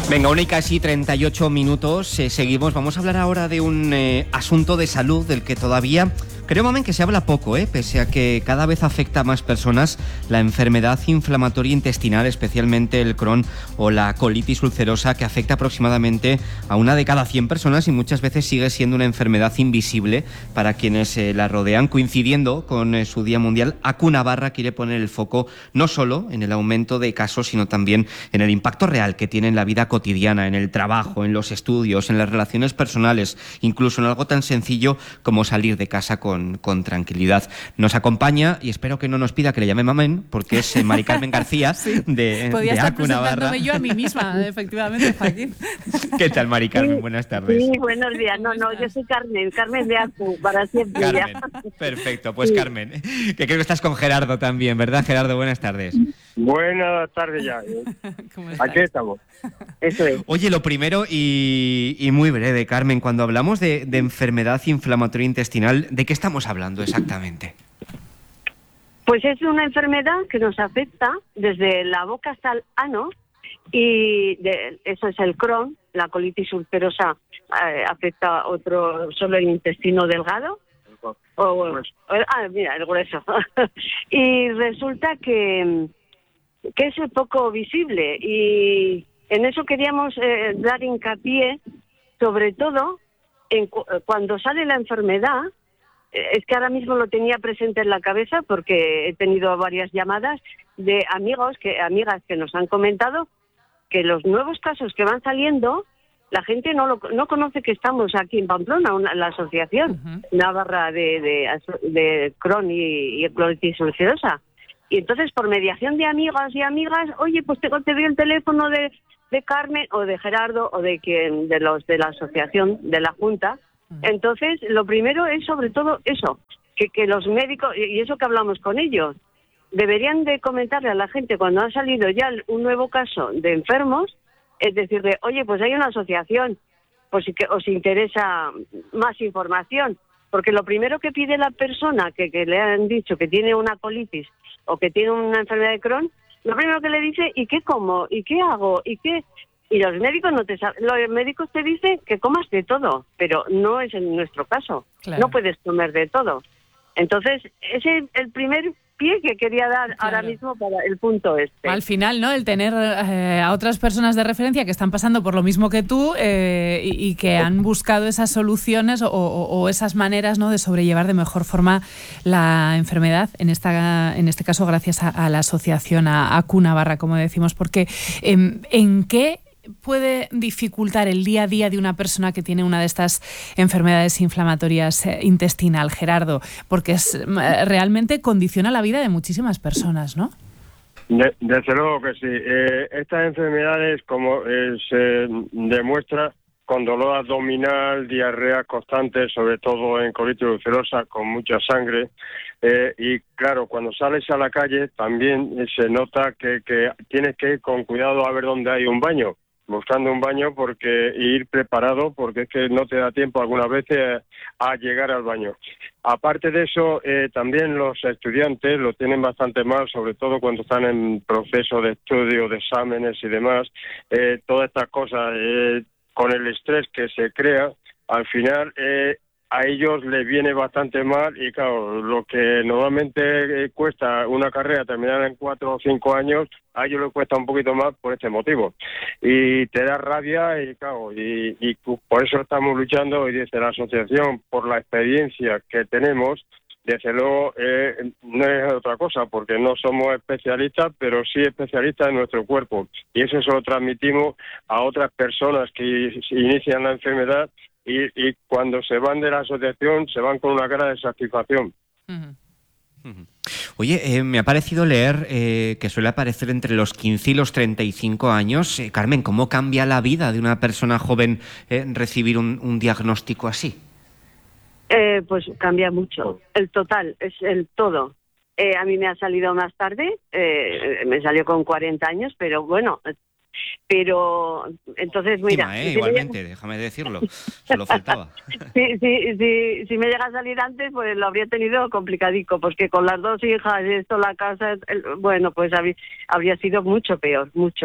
Venga, 1:38. Seguimos. Vamos a hablar ahora de un asunto de salud del que todavía, creo, mamen, que se habla poco, pese a que cada vez afecta a más personas la enfermedad inflamatoria intestinal, especialmente el Crohn o la colitis ulcerosa, que afecta aproximadamente a 1 de cada 100 personas y muchas veces sigue siendo una enfermedad invisible para quienes la rodean. Coincidiendo con su Día Mundial, ACU Navarra quiere poner el foco no solo en el aumento de casos, sino también en el impacto real que tiene en la vida cotidiana, en el trabajo, en los estudios, en las relaciones personales, incluso en algo tan sencillo como salir de casa con tranquilidad. Nos acompaña, y espero que no nos pida que le llame mamen, porque es Mari Carmen García, sí, de ACU Navarra. Yo a mí misma, efectivamente, Joaquín. ¿Qué tal, Mari Carmen? Buenas tardes. Sí, buenos días. No, yo soy Carmen de ACU, para siempre. Carmen, perfecto. Pues sí. Carmen, que creo que estás con Gerardo también, ¿verdad, Gerardo? Buenas tardes. Buenas tardes ya. Aquí estamos. Eso es. Oye, lo primero y muy breve, Carmen, cuando hablamos de enfermedad inflamatoria intestinal, ¿de qué estamos hablando exactamente? Pues es una enfermedad que nos afecta desde la boca hasta el ano y eso es el Crohn, la colitis ulcerosa afecta solo el intestino delgado. Mira, el grueso. Y resulta que es poco visible y en eso queríamos dar hincapié, sobre todo cuando sale la enfermedad. Es que ahora mismo lo tenía presente en la cabeza porque he tenido varias llamadas de amigas que nos han comentado que los nuevos casos que van saliendo, la gente no conoce que estamos aquí en Pamplona, la asociación Navarra de Crohn y colitis ulcerosa. Y entonces, por mediación de amigas, oye, pues te doy el teléfono de Carmen o de Gerardo o de los de la asociación, de la Junta. Entonces, lo primero es sobre todo eso, que los médicos, y eso que hablamos con ellos, deberían de comentarle a la gente cuando ha salido ya un nuevo caso de enfermos, es decirle, oye, pues hay una asociación, por si que os interesa más información, porque lo primero que pide la persona que le han dicho que tiene una colitis o que tiene una enfermedad de Crohn, lo primero que le dice, ¿y qué como? ¿Y qué hago? ¿Y qué? Y los médicos los médicos te dicen que comas de todo, pero no es en nuestro caso. Claro. No puedes comer de todo. Entonces, ese es el primer pie que quería dar ahora mismo para el punto este. Al final, ¿no? El tener a otras personas de referencia que están pasando por lo mismo que tú y que han buscado esas soluciones o esas maneras, ¿no?, de sobrellevar de mejor forma la enfermedad, en este caso gracias a la asociación ACU Navarra, como decimos, porque ¿en qué puede dificultar el día a día de una persona que tiene una de estas enfermedades inflamatorias intestinal, Gerardo? Porque realmente condiciona la vida de muchísimas personas, ¿no? Desde luego que sí. Estas enfermedades, como se demuestra, con dolor abdominal, diarrea constante, sobre todo en colitis ulcerosa, con mucha sangre. Y claro, cuando sales a la calle también se nota que tienes que ir con cuidado a ver dónde hay un baño. Buscando un baño ir preparado, porque es que no te da tiempo algunas veces a llegar al baño. Aparte de eso, también los estudiantes lo tienen bastante mal, sobre todo cuando están en proceso de estudio, de exámenes y demás. Todas estas cosas, con el estrés que se crea, al final a ellos les viene bastante mal y claro, lo que normalmente cuesta una carrera terminar en 4 o 5 años, a ellos les cuesta un poquito más por este motivo. Y te da rabia y claro, y por eso estamos luchando, y desde la asociación, por la experiencia que tenemos. Desde luego no es otra cosa, porque no somos especialistas, pero sí especialistas en nuestro cuerpo. Y eso se lo transmitimos a otras personas que inician la enfermedad y cuando se van de la asociación se van con una cara de satisfacción. Oye, me ha parecido leer que suele aparecer entre los 15 y los 35 años. Carmen, ¿cómo cambia la vida de una persona joven recibir un diagnóstico así? Pues cambia mucho. El total, es el todo. A mí me ha salido más tarde, me salió con 40 años, pero bueno, entonces mira... igualmente, déjame decirlo, solo faltaba. Si me llega a salir antes, pues lo habría tenido complicadico, porque con las 2 hijas y esto, la casa, bueno, pues habría sido mucho peor, mucho.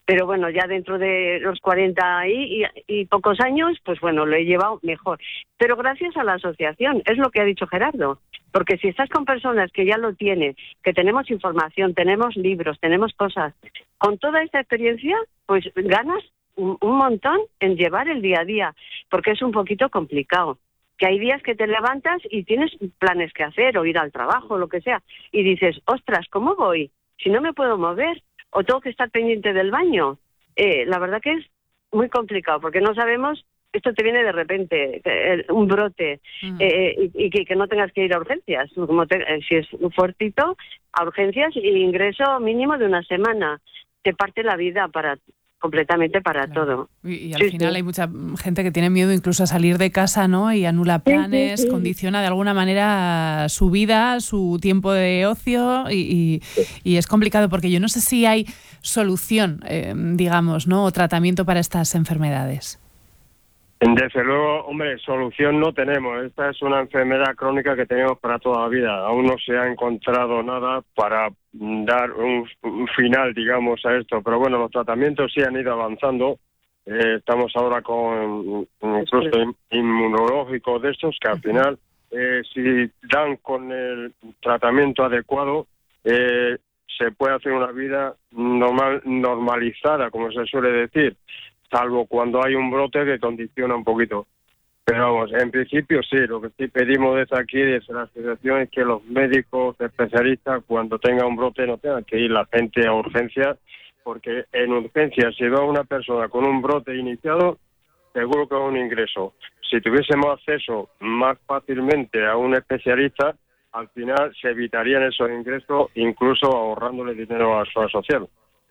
Pero bueno, ya dentro de los 40 y pocos años, pues bueno, lo he llevado mejor. Pero gracias a la asociación, es lo que ha dicho Gerardo. Porque si estás con personas que ya lo tienen, que tenemos información, tenemos libros, tenemos cosas, con toda esta experiencia, pues ganas un montón en llevar el día a día, porque es un poquito complicado. Que hay días que te levantas y tienes planes que hacer, o ir al trabajo, lo que sea, y dices, ostras, ¿cómo voy? Si no me puedo mover, o tengo que estar pendiente del baño. La verdad que es muy complicado, porque no sabemos, esto te viene de repente, un brote, y que no tengas que ir a urgencias. Si es fuertito, a urgencias y ingreso mínimo de una semana. Te parte la vida completamente para todo. Y al final hay mucha gente que tiene miedo incluso a salir de casa, ¿no? Y anula planes, condiciona de alguna manera su vida, su tiempo de ocio y es complicado porque yo no sé si hay solución, digamos, ¿no? O tratamiento para estas enfermedades. Desde luego, hombre, solución no tenemos. Esta es una enfermedad crónica que tenemos para toda la vida. Aún no se ha encontrado nada para dar un final, digamos, a esto. Pero bueno, los tratamientos sí han ido avanzando. Estamos ahora con incluso inmunológicos de estos que al final, si dan con el tratamiento adecuado, se puede hacer una vida normalizada, como se suele decir. Salvo cuando hay un brote que condiciona un poquito. Pero vamos, en principio sí, lo que sí pedimos desde aquí, desde la asociación, es que los médicos especialistas, cuando tenga un brote, no tengan que ir la gente a urgencias, porque en urgencias, si va una persona con un brote iniciado, seguro que es un ingreso. Si tuviésemos acceso más fácilmente a un especialista, al final se evitarían esos ingresos, incluso ahorrándole dinero a su asociado.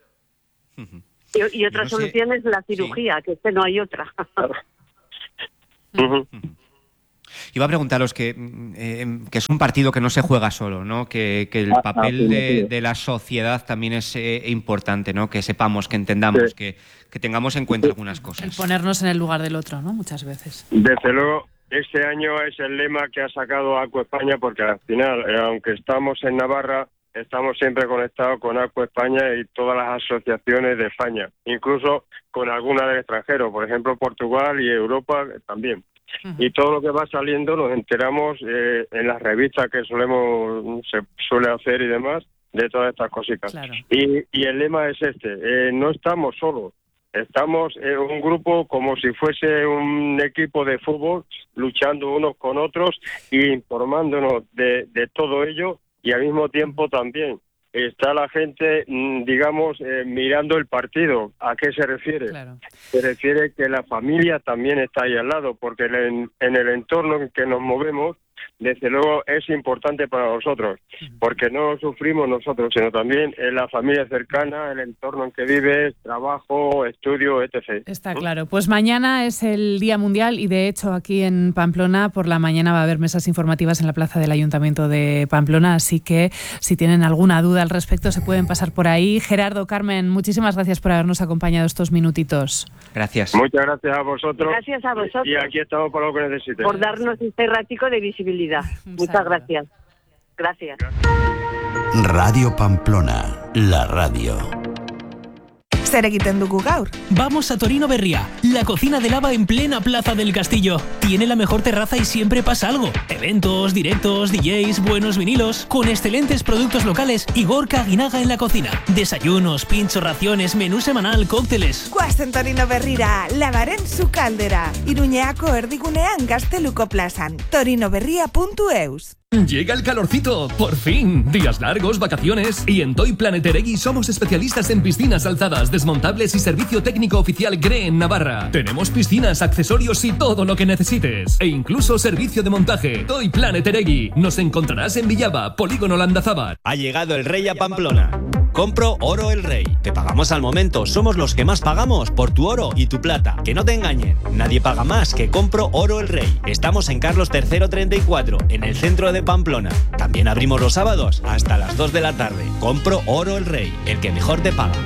Y otra solución es la cirugía, que no hay otra. Iba a preguntaros que es un partido que no se juega solo, ¿no? Que el papel de la sociedad también es importante, ¿no? Que sepamos, que entendamos, que tengamos en cuenta algunas cosas. El ponernos en el lugar del otro, ¿no? Muchas veces. Desde luego, este año es el lema que ha sacado Aqua España, porque al final, aunque estamos en Navarra, estamos siempre conectados con Aqua España y todas las asociaciones de España, incluso con algunas del extranjero, por ejemplo Portugal y Europa también. Y todo lo que va saliendo nos enteramos en las revistas que se suele hacer y demás, de todas estas cositas. Claro. Y el lema es no estamos solos, estamos en un grupo como si fuese un equipo de fútbol, luchando unos con otros e informándonos de todo ello. Y al mismo tiempo también está la gente, digamos, mirando el partido. ¿A qué se refiere? Claro. Se refiere que la familia también está ahí al lado, porque en el entorno en que nos movemos, desde luego es importante para nosotros, porque no lo sufrimos nosotros, sino también en la familia cercana, el entorno en que vives, trabajo, estudio, etc. Está claro. Pues mañana es el Día Mundial y de hecho aquí en Pamplona por la mañana va a haber mesas informativas en la plaza del Ayuntamiento de Pamplona, así que si tienen alguna duda al respecto se pueden pasar por ahí. Gerardo, Carmen, muchísimas gracias por habernos acompañado estos minutitos. Gracias. Muchas gracias a vosotros. Gracias a vosotros. Y aquí estamos para lo que necesiten. Por darnos este ratico de visibilidad. Muchas gracias. Gracias. Radio Pamplona, la radio. Zer egiten dugu gaur? Vamos a Torino Berría, la cocina de lava en plena Plaza del Castillo. Tiene la mejor terraza y siempre pasa algo. Eventos, directos, DJs, buenos vinilos, con excelentes productos locales y Gorka Aguinaga en la cocina. Desayunos, pinchos, raciones, menú semanal, cócteles. Guazen Torino Berrira, lavaren su caldera. Iruñeako erdigunean Gazteluko plazan. torinoberria.eus. Llega el calorcito, por fin. Días largos, vacaciones. Y en Toy Planet Eregui somos especialistas en piscinas alzadas, desmontables y servicio técnico oficial GRE en Navarra. Tenemos piscinas, accesorios y todo lo que necesites. E incluso servicio de montaje. Toy Planet Eregui. Nos encontrarás en Villaba, Polígono Landazábal. Ha llegado el Rey a Pamplona. Compro Oro El Rey. Te pagamos al momento. Somos los que más pagamos por tu oro y tu plata. Que no te engañen. Nadie paga más que Compro Oro El Rey. Estamos en Carlos III 34, en el centro de Pamplona. También abrimos los sábados hasta las 2 de la tarde. Compro Oro El Rey, el que mejor te paga.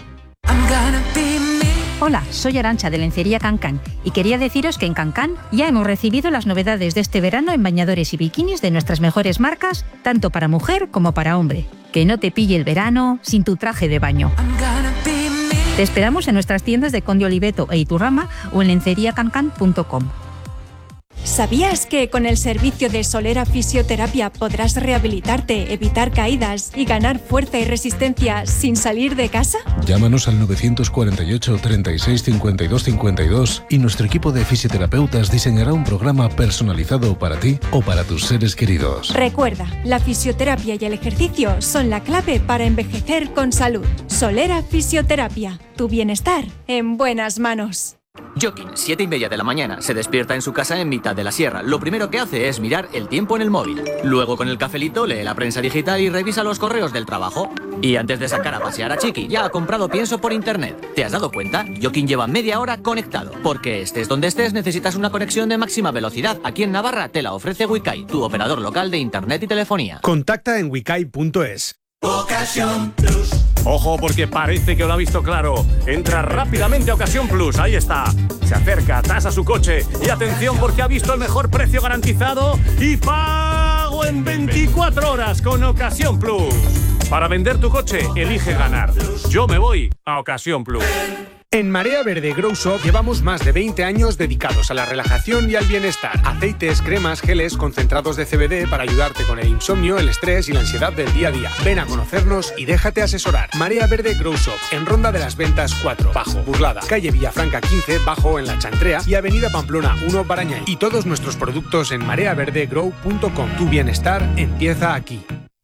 Hola, soy Arantxa de Lencería Cancán y quería deciros que en Cancán ya hemos recibido las novedades de este verano en bañadores y bikinis de nuestras mejores marcas, tanto para mujer como para hombre. Que no te pille el verano sin tu traje de baño. Te esperamos en nuestras tiendas de Conde Oliveto e Iturrama o en lenceriacancan.com. ¿Sabías que con el servicio de Solera Fisioterapia podrás rehabilitarte, evitar caídas y ganar fuerza y resistencia sin salir de casa? Llámanos al 948 36 52 52 y nuestro equipo de fisioterapeutas diseñará un programa personalizado para ti o para tus seres queridos. Recuerda, la fisioterapia y el ejercicio son la clave para envejecer con salud. Solera Fisioterapia, tu bienestar en buenas manos. Joaquín, 7:30 de la mañana, se despierta en su casa en mitad de la sierra. Lo primero que hace es mirar el tiempo en el móvil. Luego con el cafelito lee la prensa digital y revisa los correos del trabajo. Y antes de sacar a pasear a Chiqui, ya ha comprado pienso por internet. ¿Te has dado cuenta? Joaquín lleva media hora conectado. Porque estés donde estés, necesitas una conexión de máxima velocidad. Aquí en Navarra te la ofrece Wikai, tu operador local de internet y telefonía. Contacta en wikai.es. Ocasión Plus. Ojo, porque parece que lo ha visto claro. Entra rápidamente a Ocasión Plus, ahí está. Se acerca, tasa su coche y atención porque ha visto el mejor precio garantizado y pago en 24 horas con Ocasión Plus. Para vender tu coche, elige ganar. Yo me voy a Ocasión Plus. En Marea Verde Grow Shop llevamos más de 20 años dedicados a la relajación y al bienestar. Aceites, cremas, geles, concentrados de CBD para ayudarte con el insomnio, el estrés y la ansiedad del día a día. Ven a conocernos y déjate asesorar. Marea Verde Grow Shop, en Ronda de las Ventas 4, Bajo, Burlada, calle Villafranca 15, Bajo en La Chantrea y avenida Pamplona 1, Barañáin. Y todos nuestros productos en mareaverdegrow.com. Tu bienestar empieza aquí.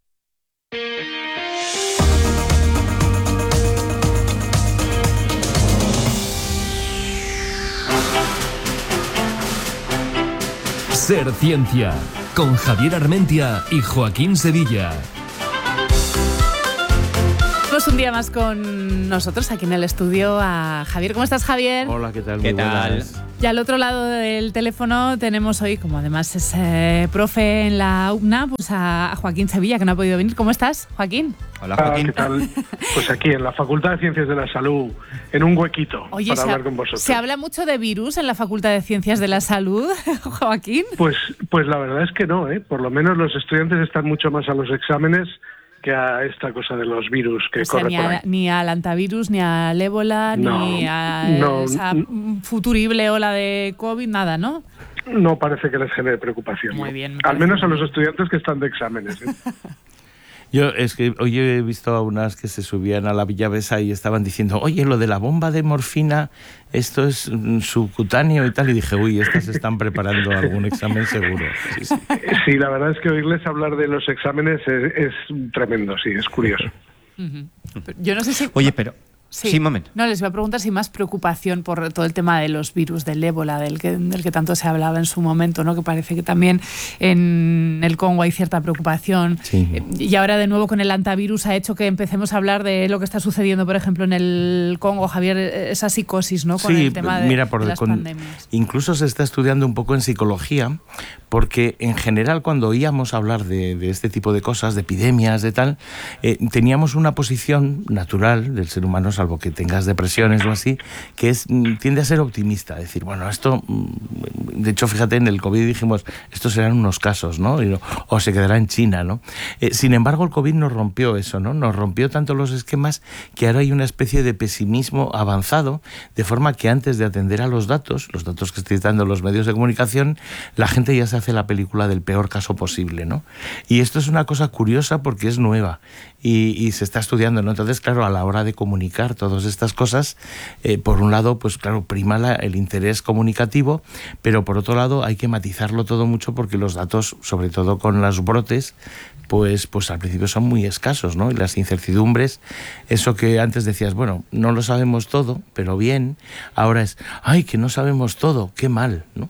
Ser Ciencia, con Javier Armentia y Joaquín Sevilla. Tenemos un día más con nosotros aquí en el estudio a Javier. ¿Cómo estás, Javier? Hola, ¿qué tal? ¿Qué Muy tal? buenas. Y al otro lado del teléfono tenemos hoy, como además es profe en la UNA, pues a Joaquín Sevilla, que no ha podido venir. ¿Cómo estás, Joaquín? Hola, Joaquín. ¿Qué tal? Pues aquí en la Facultad de Ciencias de la Salud, en un huequito, Oye, para hablar con vosotros. ¿Se habla mucho de virus en la Facultad de Ciencias de la Salud, Joaquín? Pues la verdad es que no, ¿eh? Por lo menos los estudiantes están mucho más a los exámenes que a esta cosa de los virus que corre por ahí. Ni al antivirus, ni al ébola, ni a esa futurible ola de COVID, nada, ¿no? No parece que les genere preocupación. Muy bien. Al menos a los estudiantes que están de exámenes, ¿eh? Yo es que hoy he visto a unas que se subían a la Villavesa y estaban diciendo, oye, lo de la bomba de morfina, esto es subcutáneo y tal, y dije, uy, estas están preparando algún examen seguro. Sí, sí. Sí, la verdad es que oírles hablar de los exámenes es tremendo, sí, es curioso. Yo no sé si... Oye, pero... Sí, un momento. No, les voy a preguntar si más preocupación por todo el tema de los virus, del ébola, del que tanto se hablaba en su momento, ¿no? Que parece que también en el Congo hay cierta preocupación. Sí. Y ahora de nuevo con el antivirus ha hecho que empecemos a hablar de lo que está sucediendo, por ejemplo, en el Congo, Javier, esa psicosis, ¿no? Con el tema de las pandemias. Incluso se está estudiando un poco en psicología, porque en general cuando oíamos hablar de este tipo de cosas, de epidemias, de tal, teníamos una posición natural del ser humano, salvo que tengas depresiones o así, que tiende a ser optimista, decir, bueno, esto, de hecho, fíjate, en el COVID dijimos, estos serán unos casos, ¿no? O se quedará en China, ¿no? Sin embargo, el COVID nos rompió eso, ¿no? Nos rompió tanto los esquemas que ahora hay una especie de pesimismo avanzado, de forma que antes de atender a los datos que están dando los medios de comunicación, la gente ya se hace la película del peor caso posible, ¿no? Y esto es una cosa curiosa porque es nueva y se está estudiando, ¿no? Entonces, claro, a la hora de comunicar todas estas cosas, por un lado, pues claro, prima el interés comunicativo, pero por otro lado hay que matizarlo todo mucho porque los datos, sobre todo con los brotes, pues al principio son muy escasos, ¿no? Y las incertidumbres, eso que antes decías, bueno, no lo sabemos todo, pero bien, ahora es, ay, que no sabemos todo, qué mal, ¿no?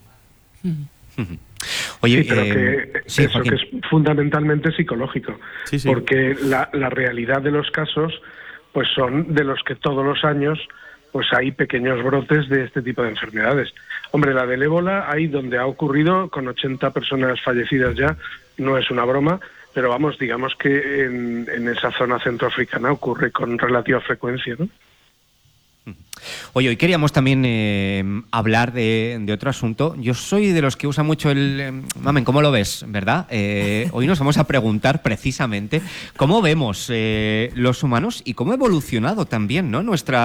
Oye, sí, pero eso que es fundamentalmente psicológico, sí. Porque la realidad de los casos pues son de los que todos los años pues hay pequeños brotes de este tipo de enfermedades. Hombre, la del ébola, ahí donde ha ocurrido, con 80 personas fallecidas ya, no es una broma, pero vamos, digamos que en esa zona centroafricana ocurre con relativa frecuencia, ¿no? Oye, hoy queríamos también hablar de otro asunto. Yo soy de los que usa mucho Mamen, ¿cómo lo ves? ¿Verdad? Hoy nos vamos a preguntar precisamente cómo vemos los humanos y cómo ha evolucionado también, ¿no? nuestra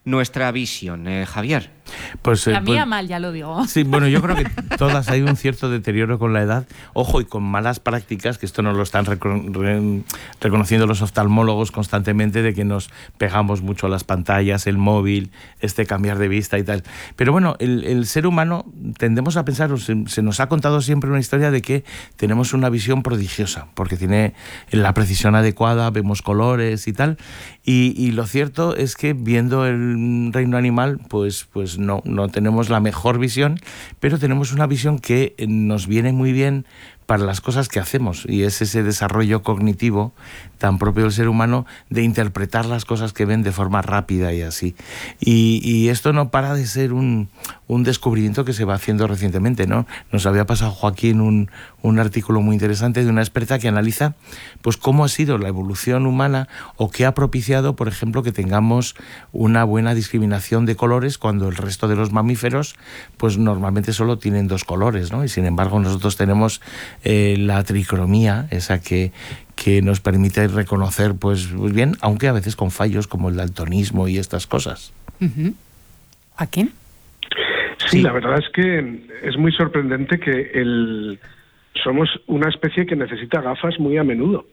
nuestra visión, Javier? Pues, la mía mal, ya lo digo. Sí, bueno, yo creo que todas hay un cierto deterioro con la edad. Ojo, y con malas prácticas, que esto nos lo están reconociendo los oftalmólogos constantemente, de que nos pegamos mucho a las pantallas, el móvil, cambiar de vista y tal. Pero bueno, el ser humano tendemos a pensar, se nos ha contado siempre una historia de que tenemos una visión prodigiosa, porque tiene la precisión adecuada, vemos colores y tal. Y lo cierto es que viendo el reino animal, pues no tenemos la mejor visión, pero tenemos una visión que nos viene muy bien para las cosas que hacemos, y es ese desarrollo cognitivo tan propio del ser humano de interpretar las cosas que ven de forma rápida y así. Y esto no para de ser un descubrimiento que se va haciendo recientemente, ¿no? Nos había pasado, Joaquín, un artículo muy interesante de una experta que analiza pues cómo ha sido la evolución humana o qué ha propiciado, por ejemplo, que tengamos una buena discriminación de colores cuando el resto de los mamíferos pues normalmente solo tienen 2 colores, ¿no? Y sin embargo nosotros tenemos la tricromía, esa que nos permite reconocer pues muy bien, aunque a veces con fallos como el daltonismo y estas cosas. ¿Joaquín? Sí, la verdad es que es muy sorprendente que somos una especie que necesita gafas muy a menudo.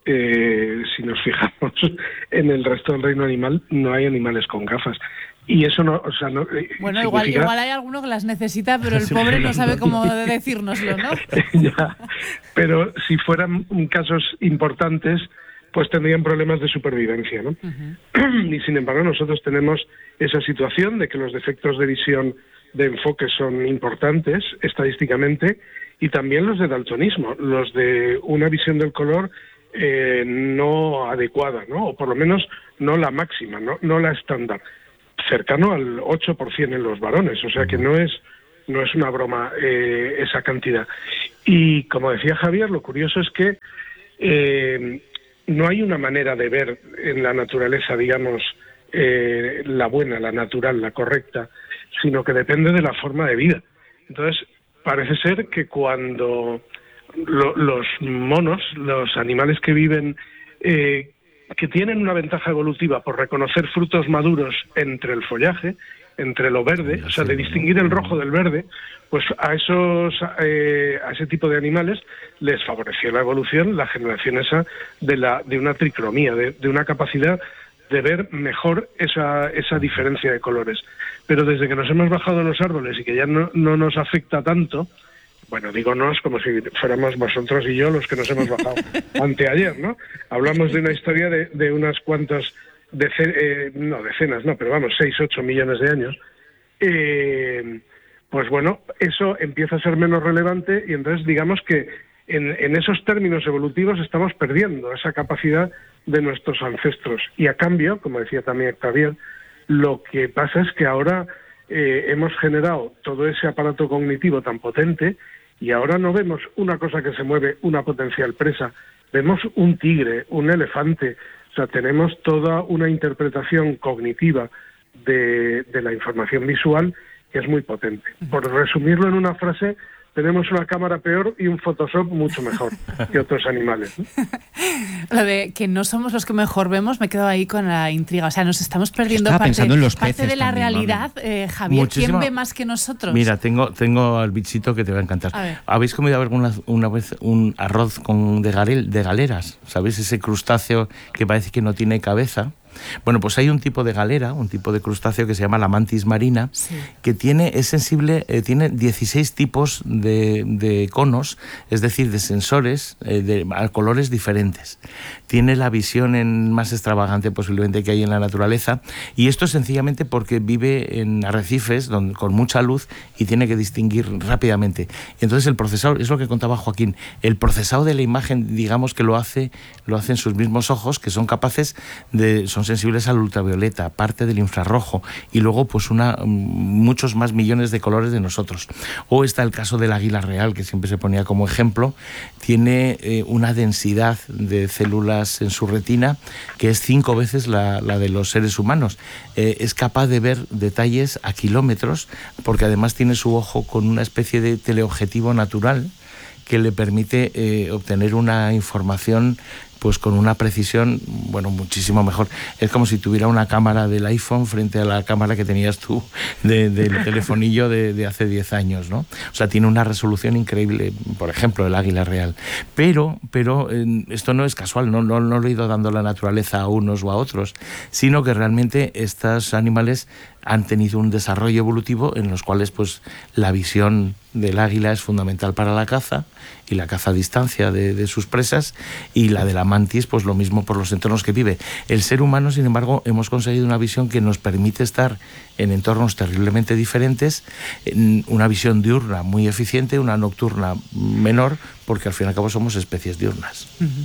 Si nos fijamos en el resto del reino animal, no hay animales con gafas. Y eso no, o sea, no. Bueno, igual hay alguno que las necesita, pero el pobre no sabe cómo decírnoslo, ¿no? Ya, pero si fueran casos importantes, pues tendrían problemas de supervivencia, ¿no? Y sin embargo nosotros tenemos esa situación de que los defectos de visión de enfoque son importantes estadísticamente, y también los de daltonismo, los de una visión del color no adecuada, ¿no? O por lo menos no la máxima, no la estándar, cercano al 8% en los varones, o sea que no es una broma esa cantidad. Y como decía Javier, lo curioso es que no hay una manera de ver en la naturaleza, digamos, la buena, la natural, la correcta, sino que depende de la forma de vida. Entonces, parece ser que cuando los monos, los animales que viven, que tienen una ventaja evolutiva por reconocer frutos maduros entre el follaje, entre lo verde, o sea, de distinguir el rojo del verde, pues a ese tipo de animales les favoreció la evolución, la generación esa de una tricromía, de una capacidad de ver mejor esa diferencia de colores. Pero desde que nos hemos bajado de los árboles y que ya no nos afecta tanto, bueno, digo nos como si fuéramos vosotros y yo los que nos hemos bajado anteayer, ¿no? Hablamos de una historia de unas cuantas decenas, pero vamos, 6-8 millones de años. Pues bueno, eso empieza a ser menos relevante, y entonces digamos que en esos términos evolutivos estamos perdiendo esa capacidad de nuestros ancestros. Y a cambio, como decía también Javier, lo que pasa es que ahora hemos generado todo ese aparato cognitivo tan potente, y ahora no vemos una cosa que se mueve, una potencial presa, vemos un tigre, un elefante. O sea, tenemos toda una interpretación cognitiva de la información visual que es muy potente. Por resumirlo en una frase, tenemos una cámara peor y un Photoshop mucho mejor que otros animales, ¿no? Lo de que no somos los que mejor vemos, me quedo ahí con la intriga. O sea, nos estamos perdiendo parte de la realidad. Javier, ¿quién ve más que nosotros? Mira, tengo al bichito que te va a encantar. ¿Habéis comido alguna vez un arroz de galeras? ¿Sabéis? Ese crustáceo que parece que no tiene cabeza. Bueno, pues hay un tipo de galera, un tipo de crustáceo que se llama la mantis marina, que es sensible, tiene 16 tipos de conos, es decir, de sensores a colores diferentes. Tiene la visión más extravagante posiblemente que hay en la naturaleza, y esto es sencillamente porque vive en arrecifes con mucha luz y tiene que distinguir rápidamente. Y entonces el procesador, es lo que contaba Joaquín, el procesado de la imagen, digamos que lo hacen sus mismos ojos, que son capaces son sensibles al ultravioleta, parte del infrarrojo, y luego pues muchos más millones de colores de nosotros. O está el caso del águila real, que siempre se ponía como ejemplo. Tiene una densidad de células en su retina que es 5 veces la de los seres humanos. Es capaz de ver detalles a kilómetros, porque además tiene su ojo con una especie de teleobjetivo natural que le permite obtener una información pues con una precisión, bueno, muchísimo mejor. Es como si tuviera una cámara del iPhone frente a la cámara que tenías tú del telefonillo de hace 10 años, ¿no? O sea, tiene una resolución increíble, por ejemplo, el águila real. Pero esto no es casual, no lo ha ido dando la naturaleza a unos o a otros, sino que realmente estos animales han tenido un desarrollo evolutivo en los cuales pues la visión del águila es fundamental para la caza y la caza a distancia de sus presas, y la de la mantis pues lo mismo por los entornos que vive. El ser humano, sin embargo, hemos conseguido una visión que nos permite estar en entornos terriblemente diferentes, una visión diurna muy eficiente, una nocturna menor, porque al fin y al cabo somos especies diurnas.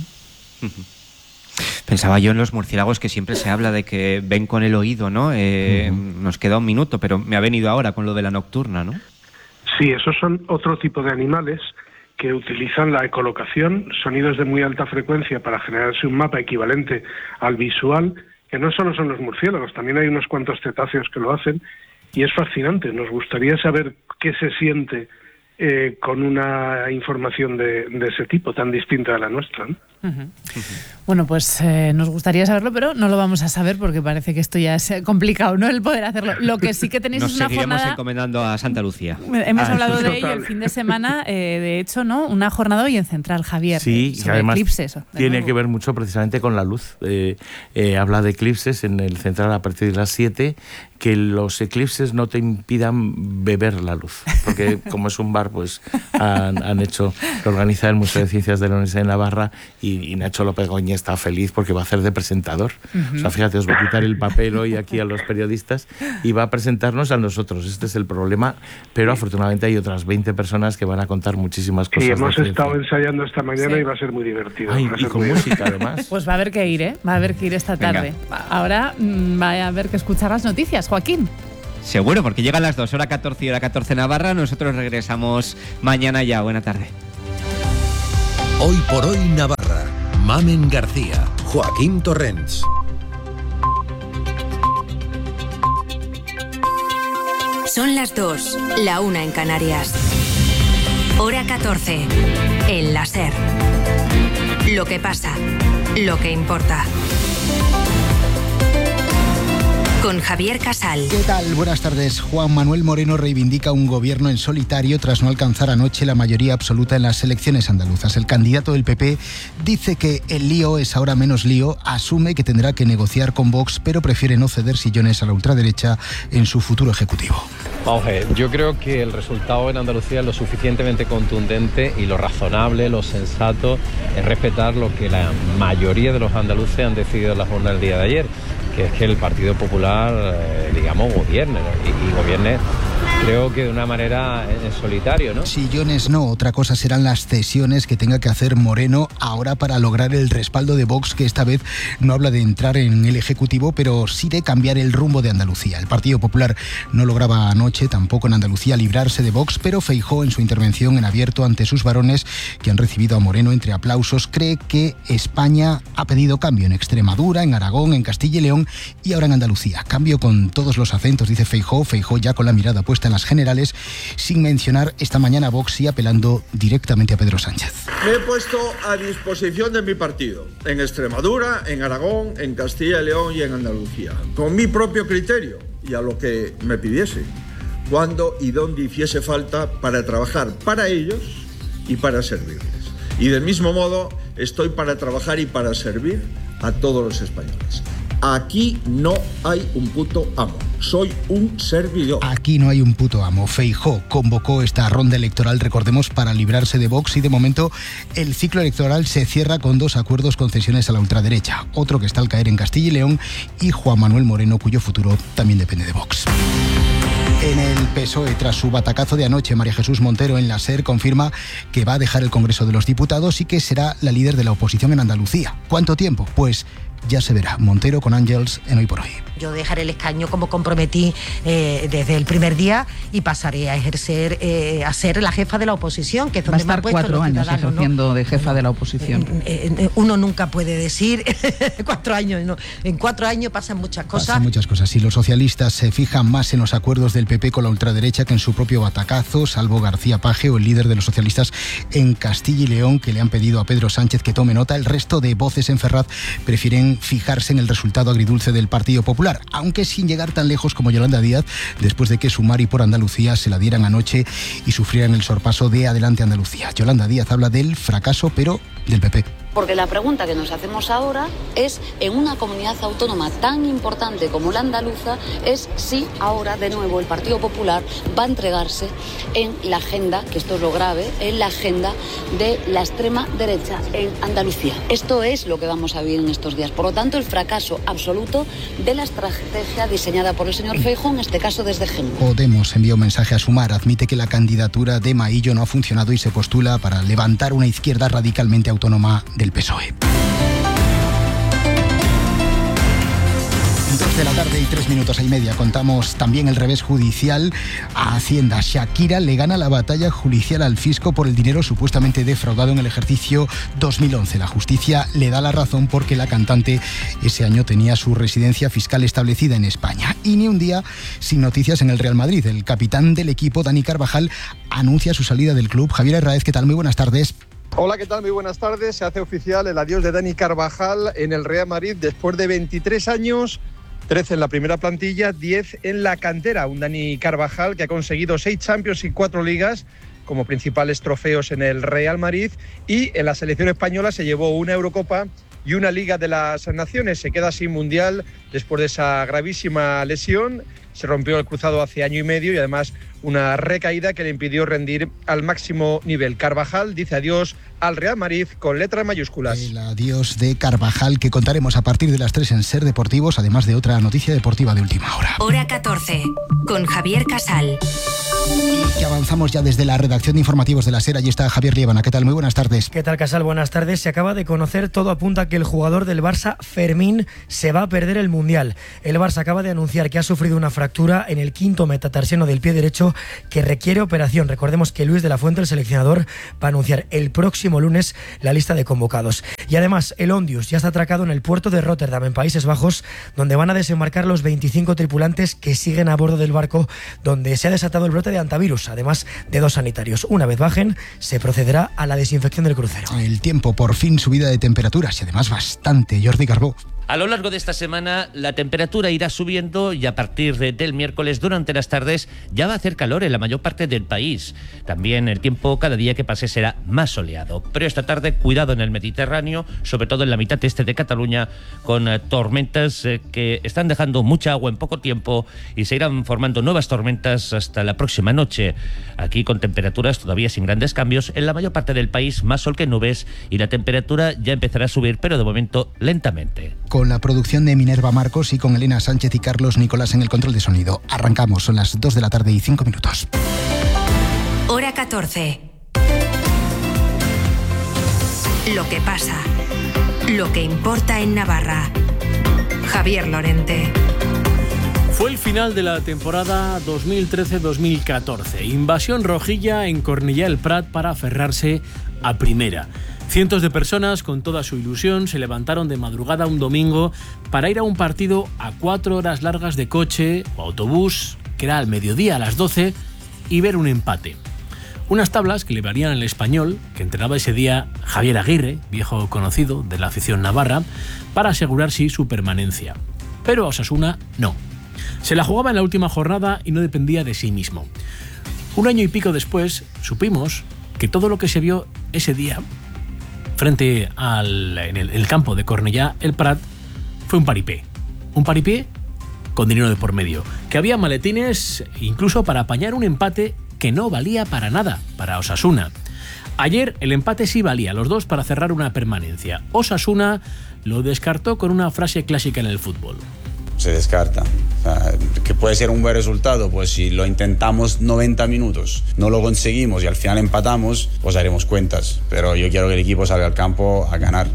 Pensaba yo en los murciélagos, que siempre se habla de que ven con el oído, ¿no? Nos queda un minuto, pero me ha venido ahora con lo de la nocturna, ¿no? Sí, esos son otro tipo de animales que utilizan la ecolocación, sonidos de muy alta frecuencia para generarse un mapa equivalente al visual, que no solo son los murciélagos, también hay unos cuantos cetáceos que lo hacen, y es fascinante. Nos gustaría saber qué se siente con una información de ese tipo, tan distinta a la nuestra, ¿no? Bueno, pues nos gustaría saberlo, pero no lo vamos a saber porque parece que esto ya es complicado, ¿no?, el poder hacerlo. Lo que sí que tenéis es una jornada... Nos seguiremos encomendando a Santa Lucía. Hemos hablado de ello el fin de semana, de hecho, ¿no? Una jornada hoy en Central, Javier. Sí, sobre además eclipses. Tiene que ver mucho precisamente con la luz. Habla de eclipses en el Central a partir de las 7, que los eclipses no te impidan beber la luz, porque como es un bar, pues han hecho, lo organiza el Museo de Ciencias de la Universidad de Navarra, y Nacho López Goñi está feliz porque va a hacer de presentador. O sea, fíjate, os va a quitar el papel hoy aquí a los periodistas y va a presentarnos a nosotros. Este es el problema, pero afortunadamente hay otras 20 personas que van a contar muchísimas cosas. Sí, hemos estado ensayando esta mañana, sí, y va a ser muy divertido. Ay, y con música además. Pues va a haber que ir, Va a haber que ir esta tarde. Venga. Ahora va a haber que escuchar las noticias, Joaquín. Seguro, porque llegan las 2, hora 14 y hora 14 Navarra. Nosotros regresamos mañana ya. Buena tarde. Hoy por hoy Navarra. Mamen García, Joaquín Torrents. Son las 2, la 1 en Canarias. Hora 14, el la SER. Lo que pasa, lo que importa. Con Javier Casal. ¿Qué tal? Buenas tardes. Juan Manuel Moreno reivindica un gobierno en solitario tras no alcanzar anoche la mayoría absoluta en las elecciones andaluzas. El candidato del PP dice que el lío es ahora menos lío, asume que tendrá que negociar con Vox, pero prefiere no ceder sillones a la ultraderecha en su futuro ejecutivo. Vamos a ver, yo creo que el resultado en Andalucía es lo suficientemente contundente, y lo razonable, lo sensato es respetar lo que la mayoría de los andaluces han decidido en la jornada del día de ayer, que es que el Partido Popular, digamos, gobierne, ¿no? y gobierne, creo que de una manera en solitario, ¿no? Sillones no, otra cosa serán las cesiones que tenga que hacer Moreno ahora para lograr el respaldo de Vox, que esta vez no habla de entrar en el Ejecutivo, pero sí de cambiar el rumbo de Andalucía. El Partido Popular no lograba anoche, tampoco en Andalucía, librarse de Vox, pero Feijóo, en su intervención en abierto ante sus varones, que han recibido a Moreno entre aplausos, cree que España ha pedido cambio en Extremadura, en Aragón, en Castilla y León y ahora en Andalucía. Cambio con todos los acentos, dice Feijóo. Feijóo ya con la mirada puesta en las generales, sin mencionar esta mañana a Vox y apelando directamente a Pedro Sánchez. Me he puesto a disposición de mi partido, en Extremadura, en Aragón, en Castilla y León y en Andalucía, con mi propio criterio y a lo que me pidiese, cuando y donde hiciese falta, para trabajar para ellos y para servirles. Y del mismo modo estoy para trabajar y para servir a todos los españoles. Aquí no hay un puto amo, soy un servidor. Aquí no hay un puto amo. Feijóo convocó esta ronda electoral, recordemos, para librarse de Vox, y de momento el ciclo electoral se cierra con 2 acuerdos concesiones a la ultraderecha, otro que está al caer en Castilla y León, y Juan Manuel Moreno, cuyo futuro también depende de Vox. En el PSOE, tras su batacazo de anoche, María Jesús Montero en la SER confirma que va a dejar el Congreso de los Diputados y que será la líder de la oposición en Andalucía. ¿Cuánto tiempo? Pues Ya se verá. Montero con Ángels en Hoy por Hoy. Yo dejaré el escaño como comprometí desde el primer día y pasaré a ejercer, a ser la jefa de la oposición, que es donde va a estar 4 años ejerciendo, ¿no?, de jefa de la oposición. Uno nunca puede decir 4 años, ¿no? En 4 años pasan muchas cosas. Pasan muchas cosas. Y los socialistas se fijan más en los acuerdos del PP con la ultraderecha que en su propio batacazo, salvo García Paje o el líder de los socialistas en Castilla y León, que le han pedido a Pedro Sánchez que tome nota. El resto de voces en Ferraz prefieren fijarse en el resultado agridulce del Partido Popular, aunque sin llegar tan lejos como Yolanda Díaz, después de que Sumar y Por Andalucía se la dieran anoche y sufrieran el sorpaso de Adelante Andalucía. Yolanda Díaz habla del fracaso, pero del PP. Porque la pregunta que nos hacemos ahora es, en una comunidad autónoma tan importante como la andaluza, es si ahora de nuevo el Partido Popular va a entregarse en la agenda, que esto es lo grave, en la agenda de la extrema derecha en Andalucía. Esto es lo que vamos a vivir en estos días. Por lo tanto, el fracaso absoluto de la estrategia diseñada por el señor Feijóo, en este caso desde Génova. Podemos envía un mensaje a Sumar, admite que la candidatura de Maillo no ha funcionado y se postula para levantar una izquierda radicalmente autónoma del PSOE. 2 de la tarde y 3 minutos y media. Contamos también el revés judicial a Hacienda. Shakira le gana la batalla judicial al fisco por el dinero supuestamente defraudado en el ejercicio 2011. La justicia le da la razón porque la cantante ese año tenía su residencia fiscal establecida en España. Y ni un día sin noticias en el Real Madrid. El capitán del equipo, Dani Carvajal, anuncia su salida del club. Javier Herráez, ¿qué tal? Muy buenas tardes. Hola, ¿qué tal? Muy buenas tardes. Se hace oficial el adiós de Dani Carvajal en el Real Madrid después de 23 años, 13 en la primera plantilla, 10 en la cantera. Un Dani Carvajal que ha conseguido 6 Champions y 4 ligas como principales trofeos en el Real Madrid, y en la selección española se llevó una Eurocopa y una Liga de las Naciones. Se queda sin Mundial después de esa gravísima lesión. Se rompió el cruzado hace año y medio y además una recaída que le impidió rendir al máximo nivel. Carvajal dice adiós al Real Madrid con letras mayúsculas. El adiós de Carvajal, que contaremos a partir de las 3 en Ser Deportivos, además de otra noticia deportiva de última hora. Hora 14, con Javier Casal. Y que avanzamos ya desde la redacción de informativos de la SER. Allí está Javier Liébana. ¿Qué tal? Muy buenas tardes. ¿Qué tal, Casal? Buenas tardes. Se acaba de conocer, todo apunta a que el jugador del Barça, Fermín, se va a perder el Mundial. El Barça acaba de anunciar que ha sufrido una fractura en el quinto metatarsiano del pie derecho que requiere operación. Recordemos que Luis de la Fuente, el seleccionador, va a anunciar el próximo lunes la lista de convocados. Y además, el Ondius ya está atracado en el puerto de Rotterdam, en Países Bajos, donde van a desembarcar los 25 tripulantes que siguen a bordo del barco donde se ha desatado el brote de hantavirus, además de 2 sanitarios. Una vez bajen, se procederá a la desinfección del crucero. El tiempo, por fin subida de temperaturas y además bastante. Jordi Carbó. A lo largo de esta semana la temperatura irá subiendo y a partir del miércoles durante las tardes ya va a hacer calor en la mayor parte del país. También el tiempo cada día que pase será más soleado. Pero esta tarde cuidado en el Mediterráneo, sobre todo en la mitad este de Cataluña, con tormentas que están dejando mucha agua en poco tiempo y se irán formando nuevas tormentas hasta la próxima noche. Aquí con temperaturas todavía sin grandes cambios, en la mayor parte del país más sol que nubes y la temperatura ya empezará a subir, pero de momento lentamente. Con la producción de Minerva Marcos y con Elena Sánchez y Carlos Nicolás en el control de sonido. Arrancamos, son las 2 de la tarde y 5 minutos. Hora 14. Lo que pasa, lo que importa en Navarra. Javier Lorente. Fue el final de la temporada 2013-2014. Invasión rojilla en Cornellà el Prat para aferrarse a primera. Cientos de personas, con toda su ilusión, se levantaron de madrugada un domingo para ir a un partido a 4 horas largas de coche o autobús, que era al mediodía a las 12, y ver un empate. Unas tablas que le varían al Español, que entrenaba ese día Javier Aguirre, viejo conocido de la afición navarra, para asegurar sí su permanencia. Pero a Osasuna no. Se la jugaba en la última jornada y no dependía de sí mismo. Un año y pico después, supimos que todo lo que se vio ese día frente en el campo de Cornellà el Prat fue un paripé. Un paripé con dinero de por medio. Que había maletines incluso para apañar un empate que no valía para nada para Osasuna. Ayer el empate sí valía, los dos para cerrar una permanencia. Osasuna lo descartó con una frase clásica en el fútbol. Se descarta. O sea, que puede ser un buen resultado, pues si lo intentamos 90 minutos, no lo conseguimos y al final empatamos, pues haremos cuentas. Pero yo quiero que el equipo salga al campo a ganar.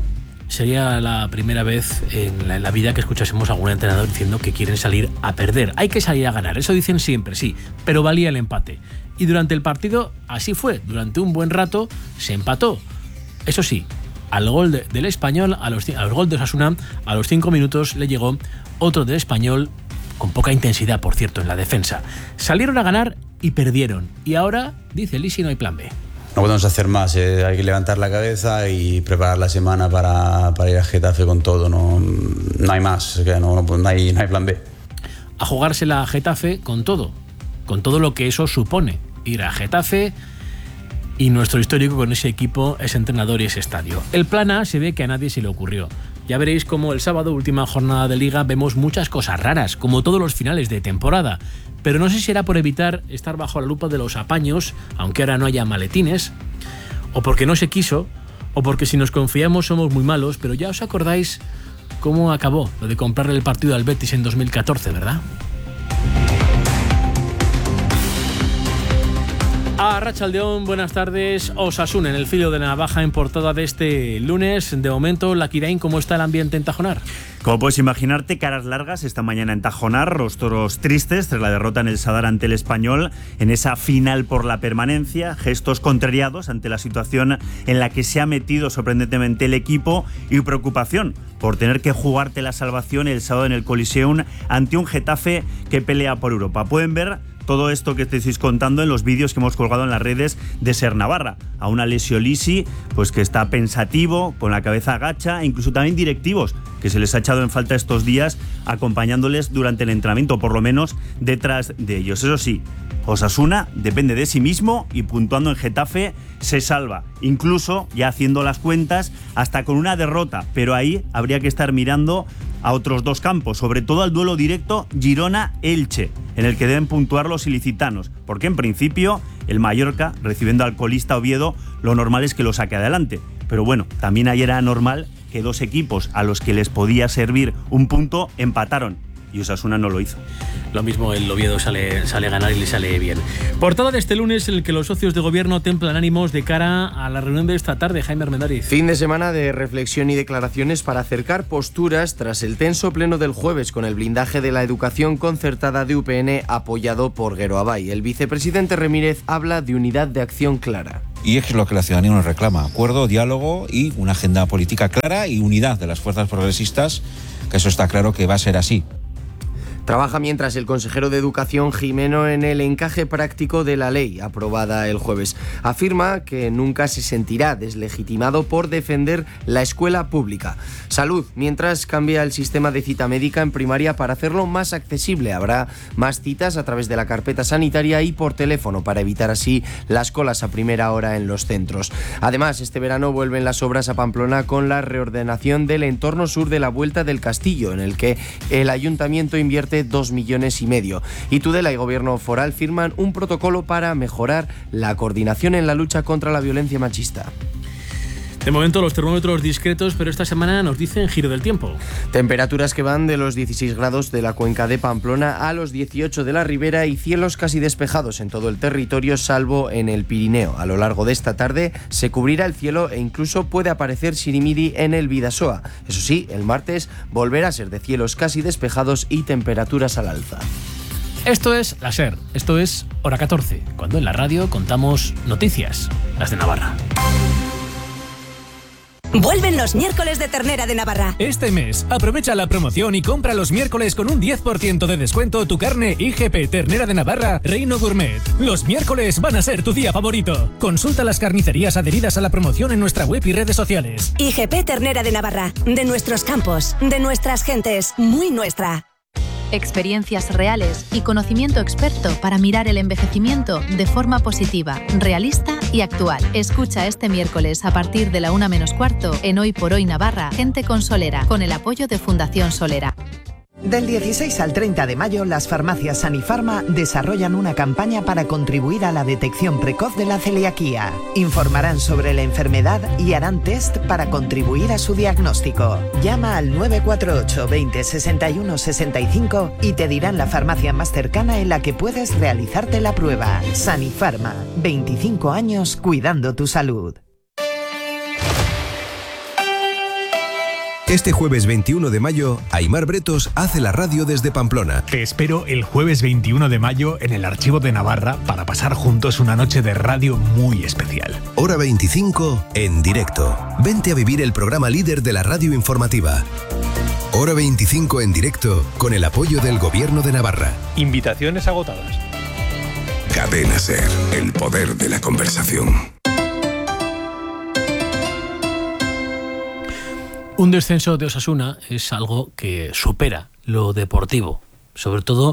sería la primera vez en la vida que escuchásemos a algún entrenador diciendo que quieren salir a perder. Hay que salir a ganar, eso dicen siempre, sí, pero valía el empate. Y durante el partido así fue, durante un buen rato se empató. Eso sí, al gol del Español, al gol de Osasuna, a los 5 minutos le llegó otro del Español, con poca intensidad, por cierto, en la defensa. Salieron a ganar y perdieron. Y ahora, dice Lisi, no hay plan B. No podemos hacer más, hay que levantar la cabeza y preparar la semana para ir a Getafe con todo. No hay más, no hay plan B. A jugársela a Getafe con todo lo que eso supone. Ir a Getafe y nuestro histórico con ese equipo, ese entrenador y ese estadio. El plan A se ve que a nadie se le ocurrió. Ya veréis cómo el sábado, última jornada de Liga, vemos muchas cosas raras, como todos los finales de temporada. Pero no sé si era por evitar estar bajo la lupa de los apaños, aunque ahora no haya maletines, o porque no se quiso, o porque si nos confiamos somos muy malos, pero ya os acordáis cómo acabó lo de comprarle el partido al Betis en 2014, ¿verdad? Arratsaldeon, buenas tardes. Osasuna en el filo de navaja en portada de este lunes. De momento, Lakirain, ¿cómo está el ambiente en Tajonar? Como puedes imaginarte, caras largas esta mañana en Tajonar, rostros tristes tras la derrota en el Sadar ante el Español, en esa final por la permanencia, gestos contrariados ante la situación en la que se ha metido sorprendentemente el equipo y preocupación por tener que jugarte la salvación el sábado en el Coliseum ante un Getafe que pelea por Europa. Pueden ver todo esto que te estoy contando en los vídeos que hemos colgado en las redes de Ser Navarra. A una Alessio Lisi, pues que está pensativo, con la cabeza agacha, e incluso también directivos que se les ha echado en falta estos días acompañándoles durante el entrenamiento, por lo menos detrás de ellos. Eso sí, Osasuna depende de sí mismo y puntuando en Getafe se salva, incluso ya haciendo las cuentas hasta con una derrota, pero ahí habría que estar mirando a otros dos campos, sobre todo al duelo directo Girona-Elche, en el que deben puntuar los ilicitanos, porque en principio el Mallorca, recibiendo al colista Oviedo, lo normal es que lo saque adelante. Pero bueno, también ayer era normal que dos equipos a los que les podía servir un punto empataron, y Osasuna no lo hizo. Lo mismo el Oviedo sale a ganar y le sale bien. Portada de este lunes en el que los socios de gobierno templan ánimos de cara a la reunión de esta tarde. Jaime Armendariz. Fin de semana de reflexión y declaraciones para acercar posturas tras el tenso pleno del jueves con el blindaje de la educación concertada de UPN apoyado por Guero Abay. El vicepresidente Remírez habla de unidad de acción clara. Y es lo que la ciudadanía nos reclama: acuerdo, diálogo y una agenda política clara y unidad de las fuerzas progresistas, que eso está claro que va a ser así. Trabaja mientras el consejero de Educación, Jimeno, en el encaje práctico de la ley aprobada el jueves. Afirma que nunca se sentirá deslegitimado por defender la escuela pública. Salud, mientras cambia el sistema de cita médica en primaria para hacerlo más accesible. Habrá más citas a través de la carpeta sanitaria y por teléfono para evitar así las colas a primera hora en los centros. Además, este verano vuelven las obras a Pamplona con la reordenación del entorno sur de la Vuelta del Castillo, en el que el ayuntamiento invierte 2,5 millones. Y Tudela y Gobierno Foral firman un protocolo para mejorar la coordinación en la lucha contra la violencia machista. De momento los termómetros discretos, pero esta semana nos dicen giro del tiempo. Temperaturas que van de los 16 grados de la cuenca de Pamplona a los 18 de la Ribera y cielos casi despejados en todo el territorio, salvo en el Pirineo. A lo largo de esta tarde se cubrirá el cielo e incluso puede aparecer sirimiri en el Bidasoa. Eso sí, el martes volverá a ser de cielos casi despejados y temperaturas al alza. Esto es la SER, esto es Hora 14, cuando en la radio contamos noticias, las de Navarra. Vuelven los miércoles de Ternera de Navarra. Este mes, aprovecha la promoción y compra los miércoles con un 10% de descuento tu carne IGP Ternera de Navarra Reino Gourmet. Los miércoles van a ser tu día favorito. Consulta las carnicerías adheridas a la promoción en nuestra web y redes sociales. IGP Ternera de Navarra. De nuestros campos, de nuestras gentes, muy nuestra. Experiencias reales y conocimiento experto para mirar el envejecimiento de forma positiva, realista y actual. Escucha este miércoles a partir de la 1:15 en Hoy por Hoy Navarra, Gente con Solera, con el apoyo de Fundación Solera. Del 16 al 30 de mayo, las farmacias Sanifarma desarrollan una campaña para contribuir a la detección precoz de la celiaquía. Informarán sobre la enfermedad y harán test para contribuir a su diagnóstico. Llama al 948 20 61 65 y te dirán la farmacia más cercana en la que puedes realizarte la prueba. Sanifarma, 25 años cuidando tu salud. Este jueves 21 de mayo, Aimar Bretos hace la radio desde Pamplona. Te espero el jueves 21 de mayo en el Archivo de Navarra para pasar juntos una noche de radio muy especial. Hora 25 en directo. Vente a vivir el programa líder de la radio informativa. Hora 25 en directo con el apoyo del Gobierno de Navarra. Invitaciones agotadas. Cadena SER, el poder de la conversación. Un descenso de Osasuna es algo que supera lo deportivo, sobre todo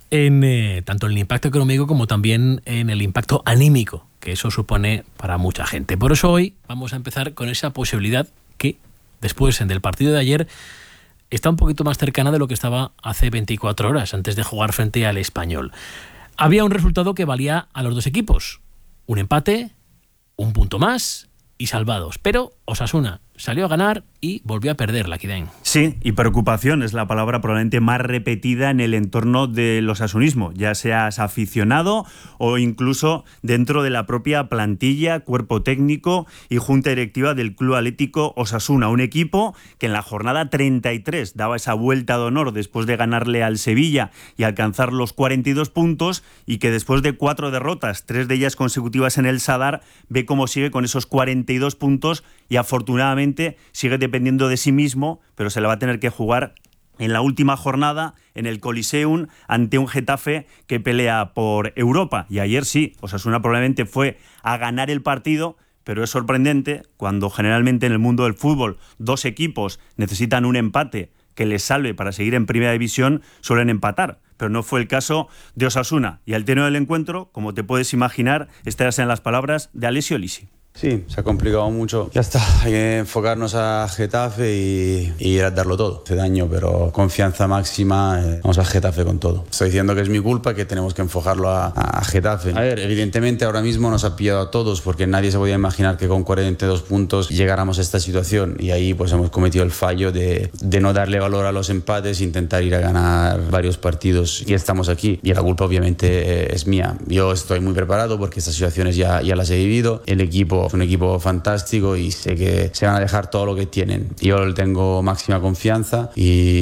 en tanto en el impacto económico como también en el impacto anímico que eso supone para mucha gente. Por eso hoy vamos a empezar con esa posibilidad que, después del partido de ayer, está un poquito más cercana de lo que estaba hace 24 horas, antes de jugar frente al Español. Había un resultado que valía a los dos equipos. Un empate, un punto más y salvados. Pero Osasuna salió a ganar y volvió a perder la Kidain. Sí, y preocupación es la palabra probablemente más repetida en el entorno del osasunismo, ya seas aficionado o incluso dentro de la propia plantilla, cuerpo técnico y junta directiva del Club Atlético Osasuna, un equipo que en la jornada 33 daba esa vuelta de honor después de ganarle al Sevilla y alcanzar los 42 puntos y que después de 4 derrotas, 3 de ellas consecutivas en el Sadar, ve cómo sigue con esos 42 puntos y afortunadamente sigue dependiendo de sí mismo, pero se la va a tener que jugar en la última jornada en el Coliseum ante un Getafe que pelea por Europa. Y ayer sí, Osasuna probablemente fue a ganar el partido, pero es sorprendente cuando generalmente en el mundo del fútbol 2 equipos necesitan un empate que les salve para seguir en Primera División, suelen empatar. Pero no fue el caso de Osasuna. Y al término del encuentro, como te puedes imaginar, estas eran las palabras de Alessio Lisi. Sí, se ha complicado mucho. Ya está, hay que enfocarnos a Getafe y ir a darlo todo. Hace daño, pero confianza máxima, vamos a Getafe con todo. Estoy diciendo que es mi culpa, que tenemos que enfocarlo a Getafe. A ver, evidentemente ahora mismo nos ha pillado a todos porque nadie se podía imaginar que con 42 puntos llegáramos a esta situación y ahí pues hemos cometido el fallo de no darle valor a los empates, intentar ir a ganar varios partidos y estamos aquí. Y la culpa obviamente es mía. Yo estoy muy preparado porque estas situaciones ya las he vivido. El equipo es un equipo fantástico y sé que se van a dejar todo lo que tienen. Yo tengo máxima confianza